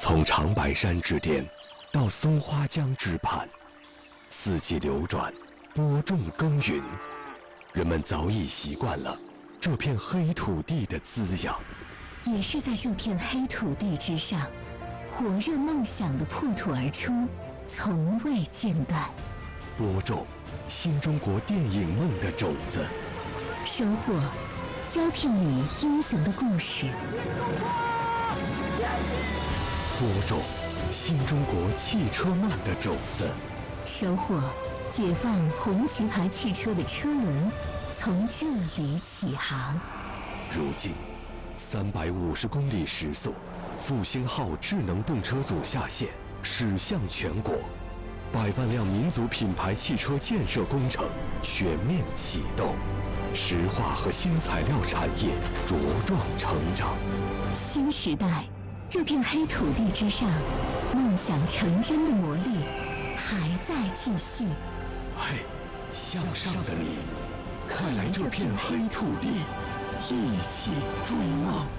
从长白山之巅到松花江之畔，四季流转，播种耕耘，人们早已习惯了这片黑土地的滋养。 也是在这片黑土地之上，火热梦想的破土而出，从未间断。 播种新中国电影梦的种子， 收获交替你英雄的故事。 播种新中国汽车梦的种子， 收获解放红旗牌汽车的车轮从这里起航。 如今350公里时速，复兴号智能动车组下线，驶向全国，100万辆民族品牌汽车建设工程全面启动，石化和新材料产业茁壮成长。 新时代，这片黑土地之上，梦想成真的魔力还在继续。 嘿，向上的你，快来这片黑土地，一起追梦。